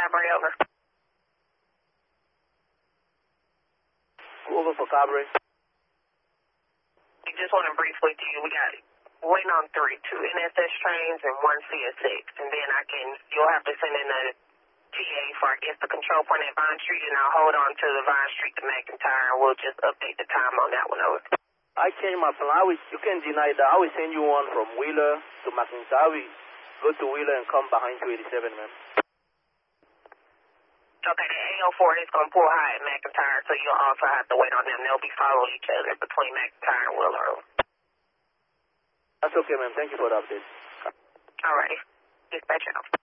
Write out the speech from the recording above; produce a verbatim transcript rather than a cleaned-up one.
Cabaret, over. Over for Cabaret. We just want to brief with you. We got waiting on three, two N S S trains and one C S six. And then I can, you'll have to send in a T A for, I guess, the control point at Vine Street, and I'll hold on to the Vine Street to McIntyre, and we'll just update the time on that one, over. I changed my plan. I will, you can't deny that. I will send you one from Wheeler to McIntyre. We go to Wheeler and come behind two eighty-seven, man. Okay, the A oh four is going to pull high at McIntyre, so you'll also have to wait on them. They'll be following each other between McIntyre and Wheeler. That's okay, man. Thank you for the update. All righty. Dispatch out.